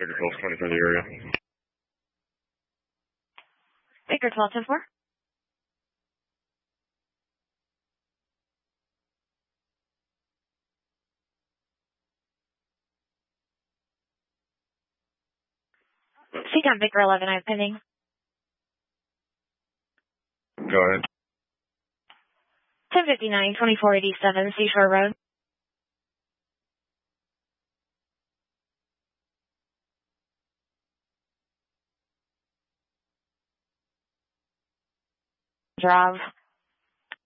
Baker 1220 for the area. Baker 12-4. Speak on Baker 11, I have pending. Go ahead. 1059, 2487 Seashore Road. Drive.